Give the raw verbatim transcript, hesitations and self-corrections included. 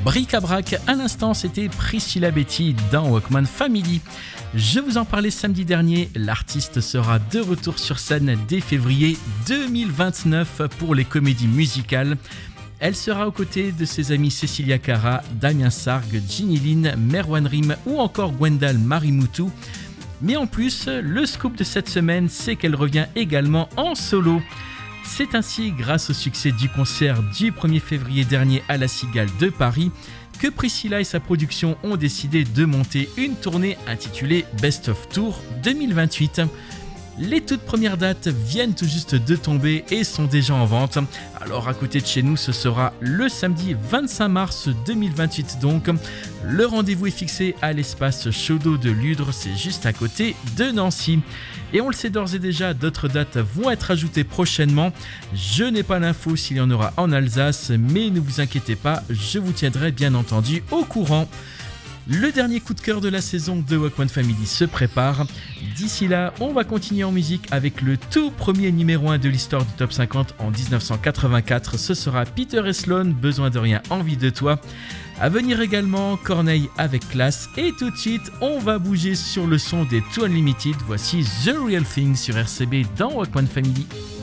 Bric-à-brac, à l'instant c'était Priscilla Betty dans Walkman Family. Je vous en parlais samedi dernier, l'artiste sera de retour sur scène dès février deux mille vingt-neuf pour les comédies musicales. Elle sera aux côtés de ses amis Cecilia Cara, Damien Sargue, Ginny Lynn, Merwan Rim ou encore Gwendal Marimoutou. Mais en plus, le scoop de cette semaine, c'est qu'elle revient également en solo. C'est ainsi grâce au succès du concert du premier février dernier à la Cigale de Paris que Priscilla et sa production ont décidé de monter une tournée intitulée Best of Tour deux mille vingt-huit. Les toutes premières dates viennent tout juste de tomber et sont déjà en vente. Alors à côté de chez nous, ce sera le samedi vingt-cinq mars deux mille vingt-huit donc. Le rendez-vous est fixé à l'espace Chaudot de Ludre, c'est juste à côté de Nancy. Et on le sait d'ores et déjà, d'autres dates vont être ajoutées prochainement. Je n'ai pas l'info s'il y en aura en Alsace, mais ne vous inquiétez pas, je vous tiendrai bien entendu au courant. Le dernier coup de cœur de la saison de Walkman Family se prépare. D'ici là, on va continuer en musique avec le tout premier numéro un de l'histoire du Top cinquante en dix-neuf cent quatre-vingt-quatre. Ce sera Peter et Sloan, Besoin de rien, envie de toi. À venir également, Corneille avec classe. Et tout de suite, on va bouger sur le son des Too Unlimited. Voici The Real Thing sur R C B dans Walkman Family.